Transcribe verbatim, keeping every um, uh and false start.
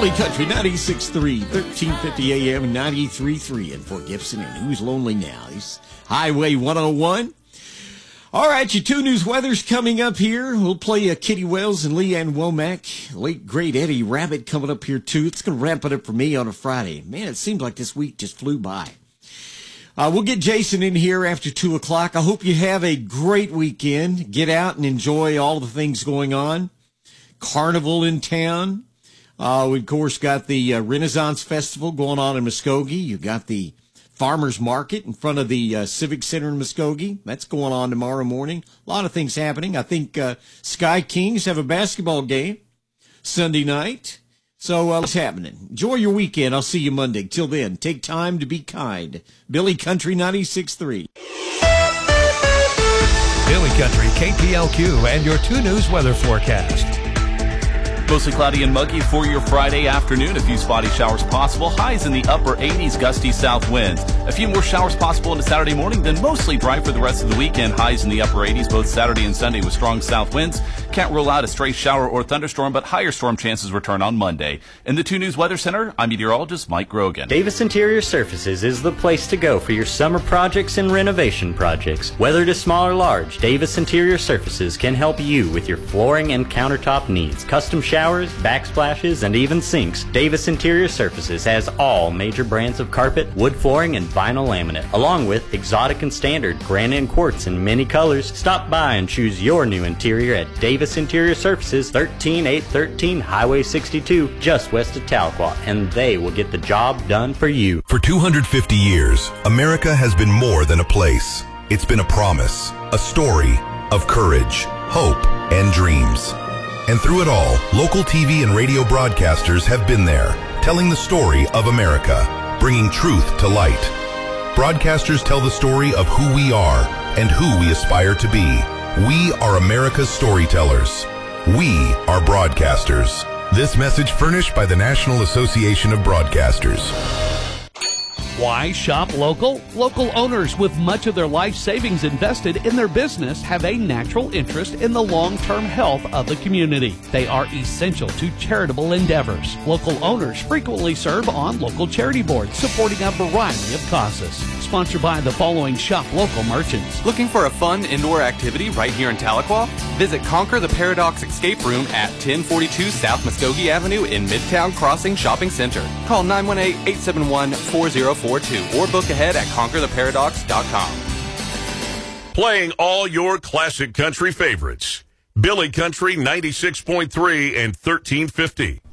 Billy Country ninety-six point three, thirteen fifty A M, ninety-three point three in Fort Gibson. And who's lonely now? He's Highway one oh one. All right, your two news weather's coming up here. We'll play uh, Kitty Wells and Leanne Womack. Late, great Eddie Rabbit coming up here, too. It's going to wrap it up for me on a Friday. Man, it seems like this week just flew by. Uh, we'll get Jason in here after two o'clock. I hope you have a great weekend. Get out and enjoy all the things going on. Carnival in town. Uh, we, of course, got the uh, Renaissance Festival going on in Muskogee. You got the Farmers Market in front of the uh, Civic Center in Muskogee. That's going on tomorrow morning. A lot of things happening. I think uh, Sky Kings have a basketball game Sunday night. So uh, what's happening? Enjoy your weekend. I'll see you Monday. Till then, take time to be kind. Billy Country ninety-six point three. Billy Country, K P L Q, and your two news weather forecast. Mostly cloudy and muggy for your Friday afternoon. A few spotty showers possible. Highs in the upper eighties, gusty south winds. A few more showers possible into Saturday morning, then mostly dry for the rest of the weekend. Highs in the upper eighties, both Saturday and Sunday with strong south winds. Can't rule out a stray shower or thunderstorm, but higher storm chances return on Monday. In the two News Weather Center, I'm meteorologist Mike Grogan. Davis Interior Surfaces is the place to go for your summer projects and renovation projects. Whether it is small or large, Davis Interior Surfaces can help you with your flooring and countertop needs. Custom showers, backsplashes, and even sinks. Davis Interior Surfaces has all major brands of carpet, wood flooring, and vinyl laminate, along with exotic and standard granite and quartz in many colors. Stop by and choose your new interior at Davis Interior Surfaces, thirteen eight thirteen Highway sixty-two, just west of Tahlequah, and they will get the job done for you. For two hundred fifty years, America has been more than a place. It's been a promise, a story of courage, hope, and dreams. And through it all, local T V and radio broadcasters have been there, telling the story of America, bringing truth to light. Broadcasters tell the story of who we are and who we aspire to be. We are America's storytellers. We are broadcasters. This message furnished by the National Association of Broadcasters. Why shop local? Local owners with much of their life savings invested in their business have a natural interest in the long-term health of the community. They are essential to charitable endeavors. Local owners frequently serve on local charity boards supporting a variety of causes. Sponsored by the following shop local merchants. Looking for a fun indoor activity right here in Tahlequah? Visit Conquer the Paradox Escape Room at ten forty-two South Muskogee Avenue in Midtown Crossing Shopping Center. Call nine one eight, eight seven one, four zero four two or book ahead at conquer the paradox dot com. Playing all your classic country favorites. Billy Country ninety-six point three and thirteen fifty.